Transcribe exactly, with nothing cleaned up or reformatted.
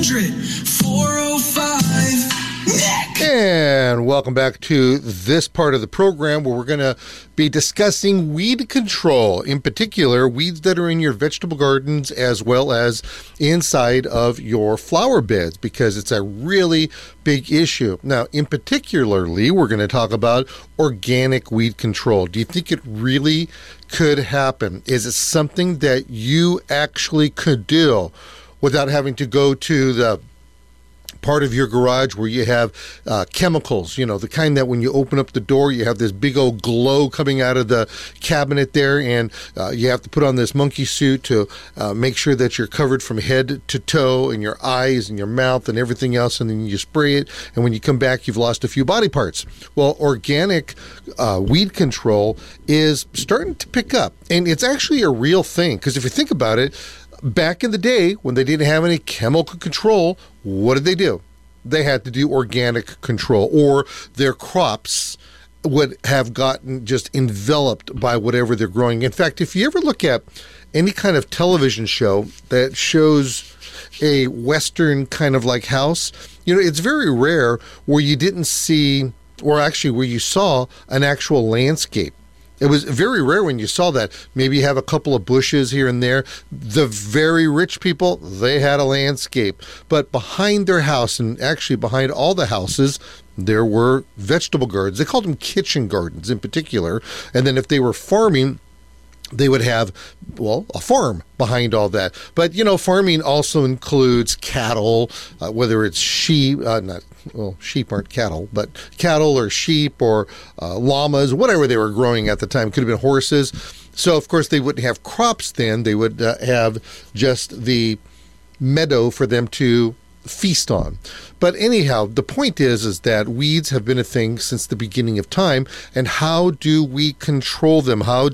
hundred, four oh five, Nick. And welcome back to this part of the program where we're going to be discussing weed control, in particular, weeds that are in your vegetable gardens as well as inside of your flower beds, because it's a really big issue. Now, in particularly, we're going to talk about organic weed control. Do you think it really could happen? Is it something that you actually could do without having to go to the part of your garage where you have uh, chemicals, you know, the kind that when you open up the door, you have this big old glow coming out of the cabinet there, and uh, you have to put on this monkey suit to uh, make sure that you're covered from head to toe, and your eyes and your mouth and everything else, and then you spray it, and when you come back, you've lost a few body parts. Well, organic uh, weed control is starting to pick up, and it's actually a real thing, because if you think about it, back in the day, when they didn't have any chemical control, what did they do? They had to do organic control, or their crops would have gotten just enveloped by whatever they're growing. In fact, if you ever look at any kind of television show that shows a Western kind of like house, you know, it's very rare where you didn't see, or actually where you saw an actual landscape. It was very rare when you saw that. Maybe you have a couple of bushes here and there. The very rich people, they had a landscape. But behind their house, and actually behind all the houses, there were vegetable gardens. They called them kitchen gardens in particular. And then if they were farming, they would have, well, a farm behind all that. But, you know, farming also includes cattle, uh, whether it's sheep, uh, not, well, sheep aren't cattle, but cattle or sheep or uh, llamas, whatever they were growing at the time. Could have been horses. So, of course, they wouldn't have crops then. They would uh, have just the meadow for them to feast on. But anyhow, the point is, is that weeds have been a thing since the beginning of time. And how do we control them? How